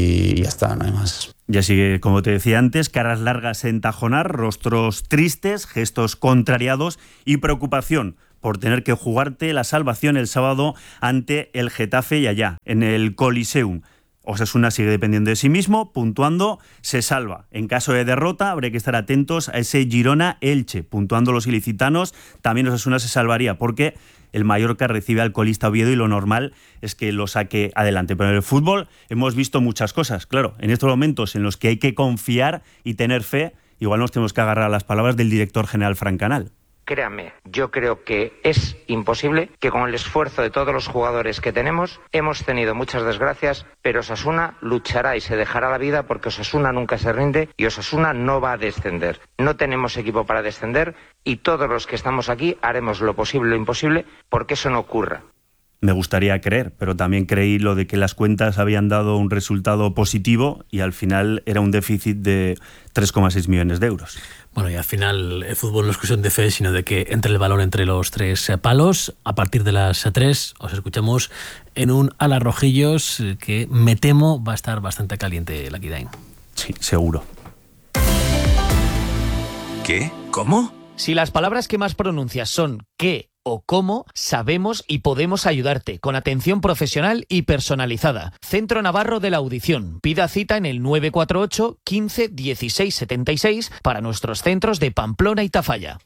y ya está, no hay más. Ya sigue, como te decía antes, caras largas en Tajonar, rostros tristes, gestos contrariados y preocupación por tener que jugarte la salvación el sábado ante el Getafe y allá, en el Coliseum. Osasuna sigue dependiendo de sí mismo, puntuando, se salva. En caso de derrota, habrá que estar atentos a ese Girona-Elche. Puntuando los ilicitanos, también Osasuna se salvaría, porque el Mallorca recibe al colista Oviedo y lo normal es que lo saque adelante. Pero en el fútbol hemos visto muchas cosas. Claro, en estos momentos en los que hay que confiar y tener fe, igual nos tenemos que agarrar a las palabras del director general Fran Canal. Créanme, yo creo que es imposible que con el esfuerzo de todos los jugadores que tenemos, hemos tenido muchas desgracias, pero Osasuna luchará y se dejará la vida porque Osasuna nunca se rinde y Osasuna no va a descender. No tenemos equipo para descender y todos los que estamos aquí haremos lo posible, lo imposible, porque eso no ocurra. Me gustaría creer, pero también creí lo de que las cuentas habían dado un resultado positivo y al final era un déficit de 3,6 millones de euros. Bueno, y al final el fútbol no es cuestión de fe, sino de que entre el balón entre los 3 palos. A partir de las 3 os escuchamos en un Ala Rojillos que me temo va a estar bastante caliente la Kidain. Sí, seguro. ¿Qué? ¿Cómo? Si las palabras que más pronuncias son ¿qué? O cómo, sabemos y podemos ayudarte con atención profesional y personalizada. Centro Navarro de la Audición. Pida cita en el 948 15 16 76 para nuestros centros de Pamplona y Tafalla.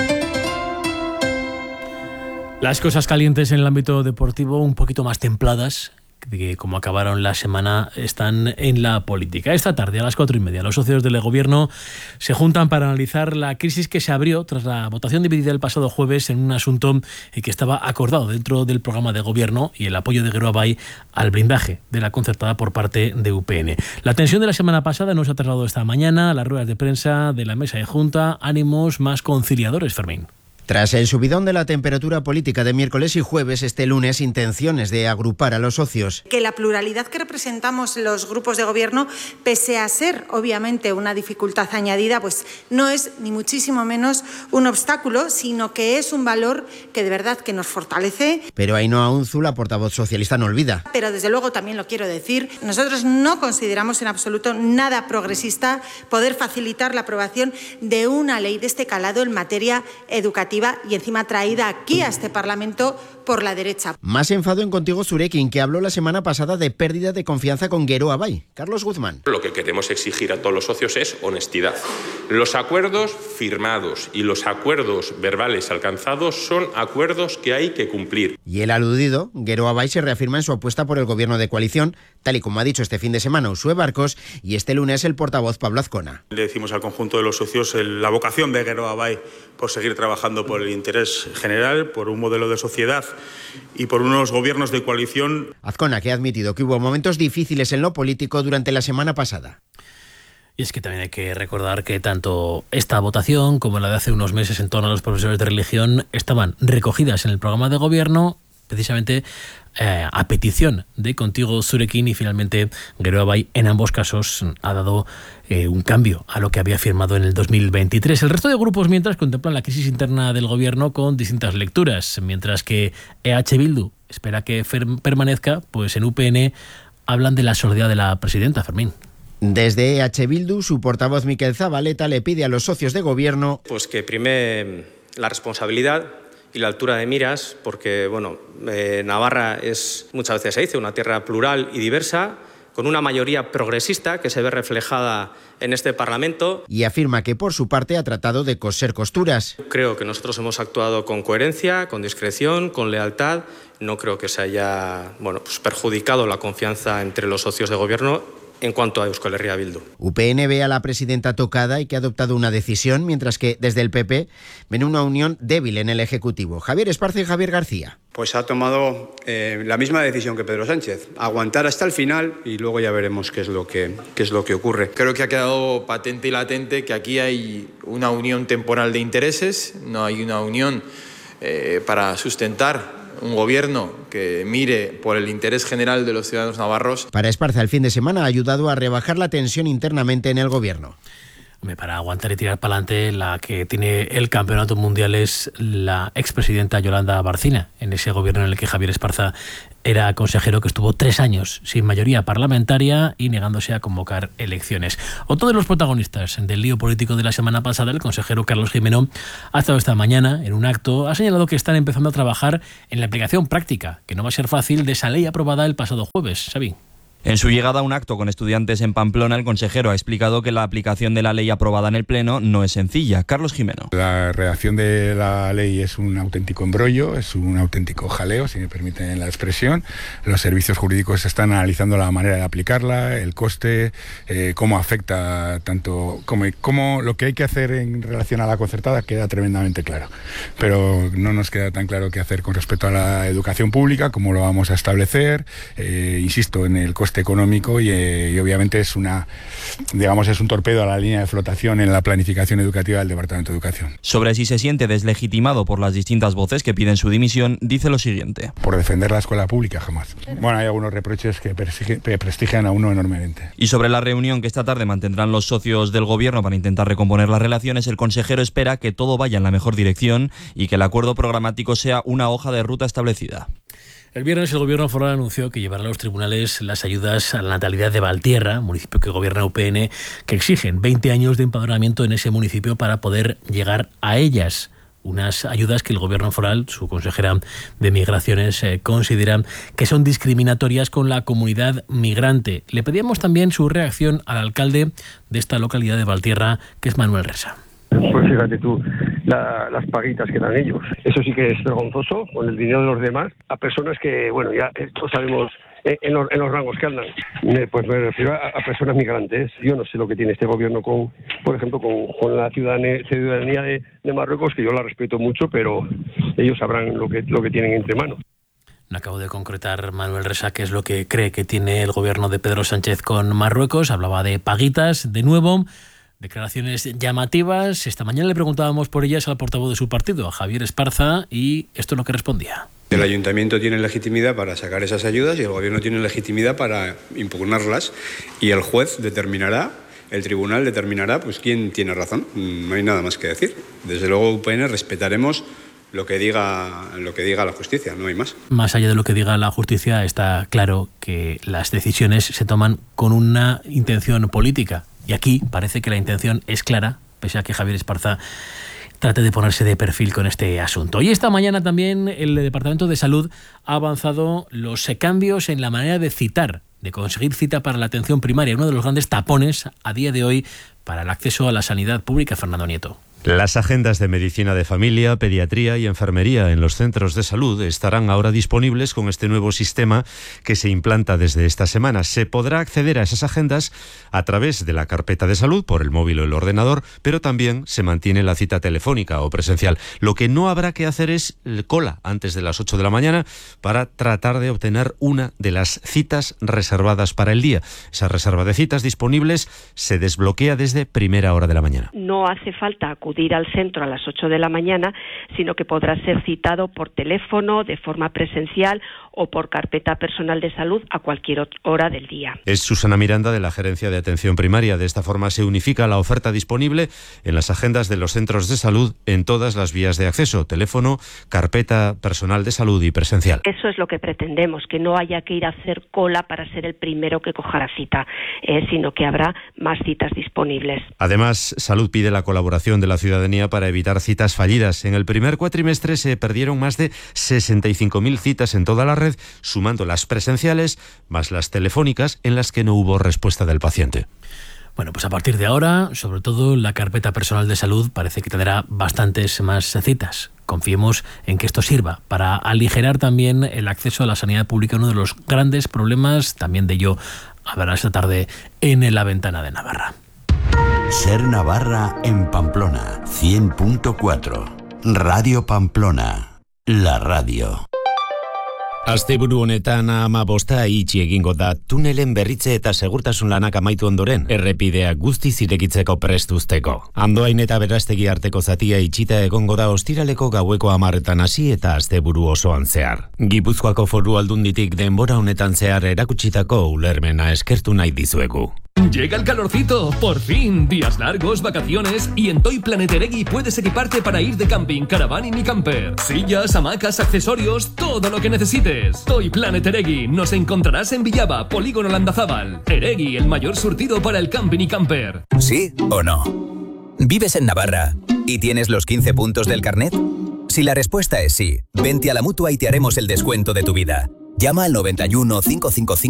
Las cosas calientes en el ámbito deportivo un poquito más templadas, que como acabaron la semana están en la política. Esta tarde a las 4:30 los socios del gobierno se juntan para analizar la crisis que se abrió tras la votación dividida el pasado jueves en un asunto que estaba acordado dentro del programa de gobierno y el apoyo de Geroa al blindaje de la concertada por parte de UPN. La tensión de la semana pasada no se ha trasladado esta mañana a las ruedas de prensa de la mesa de junta. Ánimos más conciliadores, Fermín. Tras el subidón de la temperatura política de miércoles y jueves, este lunes intenciones de agrupar a los socios. Que la pluralidad que representamos los grupos de gobierno, pese a ser obviamente una dificultad añadida, pues no es ni muchísimo menos un obstáculo, sino que es un valor que de verdad que nos fortalece. Pero Ainhoa Unzu, la portavoz socialista, no olvida. Pero desde luego también lo quiero decir, nosotros no consideramos en absoluto nada progresista poder facilitar la aprobación de una ley de este calado en materia educativa y encima traída aquí a este Parlamento por la derecha. Más enfado en Contigo Zurekin, que habló la semana pasada de pérdida de confianza con Geroa Bai. Carlos Guzmán. Lo que queremos exigir a todos los socios es honestidad. Los acuerdos firmados y los acuerdos verbales alcanzados son acuerdos que hay que cumplir. Y el aludido, Geroa Bai, se reafirma en su apuesta por el gobierno de coalición, tal y como ha dicho este fin de semana Uxue Barcos y este lunes el portavoz Pablo Azcona. Le decimos al conjunto de los socios la vocación de Geroa Bai por seguir trabajando por el interés general, por un modelo de sociedad y por unos gobiernos de coalición. Azcona, que ha admitido que hubo momentos difíciles en lo político durante la semana pasada. Y es que también hay que recordar que tanto esta votación como la de hace unos meses en torno a los profesores de religión estaban recogidas en el programa de gobierno precisamente a petición de Contigo Zurekin, y finalmente Geroa Bai en ambos casos ha dado un cambio a lo que había firmado en el 2023. El resto de grupos mientras contemplan la crisis interna del gobierno con distintas lecturas, mientras que EH Bildu espera que permanezca, pues en UPN hablan de la soledad de la presidenta, Fermín. Desde EH Bildu, su portavoz Mikel Zabaleta le pide a los socios de gobierno pues que prime la responsabilidad y la altura de miras, porque Navarra es, muchas veces se dice, una tierra plural y diversa, con una mayoría progresista que se ve reflejada en este Parlamento. Y afirma que por su parte ha tratado de coser costuras. Creo que nosotros hemos actuado con coherencia, con discreción, con lealtad. No creo que se haya perjudicado la confianza entre los socios de gobierno en cuanto a Euskal Herria Bildu. UPN ve a la presidenta tocada y que ha adoptado una decisión, mientras que desde el PP ven una unión débil en el Ejecutivo. Javier Esparza y Javier García. Pues ha tomado la misma decisión que Pedro Sánchez, aguantar hasta el final y luego ya veremos qué es lo que ocurre. Creo que ha quedado patente y latente que aquí hay una unión temporal de intereses, no hay una unión para sustentar un gobierno que mire por el interés general de los ciudadanos navarros. Para Esparza, el fin de semana ha ayudado a rebajar la tensión internamente en el gobierno. Para aguantar y tirar para adelante, la que tiene el campeonato mundial es la expresidenta Yolanda Barcina, en ese gobierno en el que Javier Esparza era consejero, que estuvo 3 años sin mayoría parlamentaria y negándose a convocar elecciones. Otro de los protagonistas del lío político de la semana pasada, el consejero Carlos Gimeno, ha estado esta mañana en un acto, ha señalado que están empezando a trabajar en la aplicación práctica, que no va a ser fácil, de esa ley aprobada el pasado jueves. Xavi. En su llegada a un acto con estudiantes en Pamplona, el consejero ha explicado que la aplicación de la ley aprobada en el Pleno no es sencilla. Carlos Gimeno. La redacción de la ley es un auténtico embrollo, es un auténtico jaleo, si me permiten la expresión. Los servicios jurídicos están analizando la manera de aplicarla, el coste, cómo afecta tanto, como lo que hay que hacer en relación a la concertada queda tremendamente claro. Pero no nos queda tan claro qué hacer con respecto a la educación pública, cómo lo vamos a establecer, insisto, en el coste económico y obviamente es un torpedo a la línea de flotación en la planificación educativa del Departamento de Educación. Sobre si se siente deslegitimado por las distintas voces que piden su dimisión, dice lo siguiente. Por defender la escuela pública, jamás. Bueno, hay algunos reproches que prestigian a uno enormemente. Y sobre la reunión que esta tarde mantendrán los socios del gobierno para intentar recomponer las relaciones, el consejero espera que todo vaya en la mejor dirección y que el acuerdo programático sea una hoja de ruta establecida. El viernes el gobierno foral anunció que llevará a los tribunales las ayudas a la natalidad de Valtierra, municipio que gobierna UPN, que exigen 20 años de empadronamiento en ese municipio para poder llegar a ellas. Unas ayudas que el gobierno foral, su consejera de Migraciones, considera que son discriminatorias con la comunidad migrante. Le pedíamos también su reacción al alcalde de esta localidad de Valtierra, que es Manuel Resa. Pues fíjate tú, las paguitas que dan ellos. Eso sí que es vergonzoso, con el dinero de los demás, a personas que, ya todos sabemos en los rangos que andan. Pues me refiero a personas migrantes. Yo no sé lo que tiene este gobierno por ejemplo, con la ciudadanía de Marruecos, que yo la respeto mucho, pero ellos sabrán lo que tienen entre manos. No acabo de concretar Manuel Resa qué es lo que cree que tiene el gobierno de Pedro Sánchez con Marruecos. Hablaba de paguitas, de nuevo. Declaraciones llamativas. Esta mañana le preguntábamos por ellas al portavoz de su partido, a Javier Esparza, y esto es lo que respondía. El ayuntamiento tiene legitimidad para sacar esas ayudas y el gobierno tiene legitimidad para impugnarlas, y el juez determinará, el tribunal determinará pues quién tiene razón. No hay nada más que decir. Desde luego, UPN respetaremos lo que diga la justicia, no hay más. Más allá de lo que diga la justicia, está claro que las decisiones se toman con una intención política. Y aquí parece que la intención es clara, pese a que Javier Esparza trate de ponerse de perfil con este asunto. Y esta mañana también el Departamento de Salud ha avanzado los cambios en la manera de citar, de conseguir cita para la atención primaria, uno de los grandes tapones a día de hoy para el acceso a la sanidad pública. Fernando Nieto. Las agendas de medicina de familia, pediatría y enfermería en los centros de salud estarán ahora disponibles con este nuevo sistema que se implanta desde esta semana. Se podrá acceder a esas agendas a través de la carpeta de salud por el móvil o el ordenador, pero también se mantiene la cita telefónica o presencial. Lo que no habrá que hacer es cola antes de las 8 de la mañana para tratar de obtener una de las citas reservadas para el día. Esa reserva de citas disponibles se desbloquea desde primera hora de la mañana. No hace falta acudir al centro a las 8 de la mañana, sino que podrá ser citado por teléfono, de forma presencial o por carpeta personal de salud a cualquier hora del día. Es Susana Miranda, de la Gerencia de Atención Primaria. De esta forma se unifica la oferta disponible en las agendas de los centros de salud en todas las vías de acceso: teléfono, carpeta personal de salud y presencial. Eso es lo que pretendemos, que no haya que ir a hacer cola para ser el primero que coja la cita, sino que habrá más citas disponibles. Además, Salud pide la colaboración de la ciudadanía para evitar citas fallidas. En el primer cuatrimestre se perdieron más de 65.000 citas en toda la red, sumando las presenciales más las telefónicas en las que no hubo respuesta del paciente. Bueno, pues a partir de ahora, sobre todo la carpeta personal de salud parece que tendrá bastantes más citas. Confiemos en que esto sirva para aligerar también el acceso a la sanidad pública, uno de los grandes problemas. También de ello hablará esta tarde en La Ventana de Navarra. Ser Navarra en Pamplona, 100.4. Radio Pamplona, la radio. Asteburu honetan 15 itxi egingo da tunelen berritze eta segurtasun lanak amaitu ondoren, errepideak guztiz irekitzeko prest uzteko. Andoain eta Berastegi arteko zatia itxita egongo da ostiraleko gaueko 10 hasi eta asteburu osoan zehar. Gipuzkoako Foru Aldunditik denbora honetan zehar erakutsitako ulermena eskertu nahi dizuegu. Llega el calorcito, por fin, días largos, vacaciones, y en Toy Planet Eregui puedes equiparte para ir de camping, caravaning y camper. Sillas, hamacas, accesorios, todo lo que necesites. Toy Planet Eregui, nos encontrarás en Villaba, Polígono Landazábal. Eregui, el mayor surtido para el camping y camper. ¿Sí o no? ¿Vives en Navarra y tienes los 15 puntos del carnet? Si la respuesta es sí, vente a la Mutua y te haremos el descuento de tu vida. Llama al 91 555